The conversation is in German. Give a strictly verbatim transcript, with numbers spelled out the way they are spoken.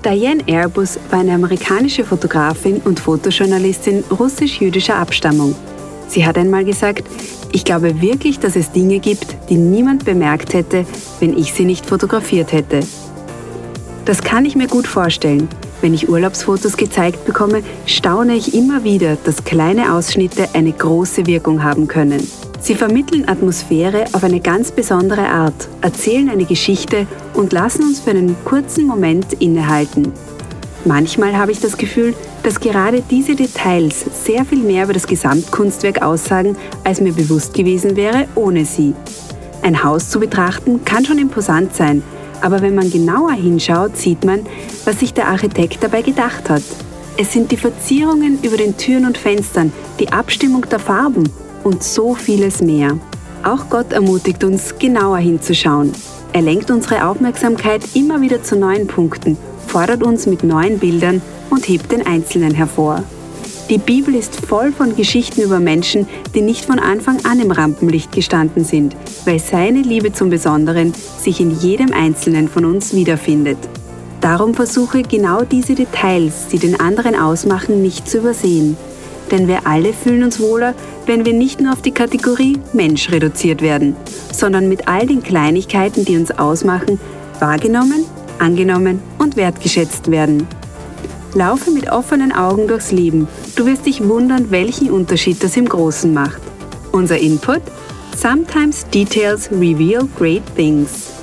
Diane Arbus war eine amerikanische Fotografin und Fotojournalistin russisch-jüdischer Abstammung. Sie hat einmal gesagt: Ich glaube wirklich, dass es Dinge gibt, die niemand bemerkt hätte, wenn ich sie nicht fotografiert hätte. Das kann ich mir gut vorstellen. Wenn ich Urlaubsfotos gezeigt bekomme, staune ich immer wieder, dass kleine Ausschnitte eine große Wirkung haben können. Sie vermitteln Atmosphäre auf eine ganz besondere Art, erzählen eine Geschichte und lassen uns für einen kurzen Moment innehalten. Manchmal habe ich das Gefühl, dass gerade diese Details sehr viel mehr über das Gesamtkunstwerk aussagen, als mir bewusst gewesen wäre ohne sie. Ein Haus zu betrachten kann schon imposant sein, aber wenn man genauer hinschaut, sieht man, was sich der Architekt dabei gedacht hat. Es sind die Verzierungen über den Türen und Fenstern, die Abstimmung der Farben und so vieles mehr. Auch Gott ermutigt uns, genauer hinzuschauen. Er lenkt unsere Aufmerksamkeit immer wieder zu neuen Punkten, fordert uns mit neuen Bildern und hebt den Einzelnen hervor. Die Bibel ist voll von Geschichten über Menschen, die nicht von Anfang an im Rampenlicht gestanden sind, weil seine Liebe zum Besonderen sich in jedem Einzelnen von uns wiederfindet. Darum versuche genau diese Details, die den anderen ausmachen, nicht zu übersehen. Denn wir alle fühlen uns wohler, wenn wir nicht nur auf die Kategorie Mensch reduziert werden, sondern mit all den Kleinigkeiten, die uns ausmachen, wahrgenommen, angenommen und wertgeschätzt werden. Laufe mit offenen Augen durchs Leben. Du wirst dich wundern, welchen Unterschied das im Großen macht. Unser Input: Sometimes details reveal great things.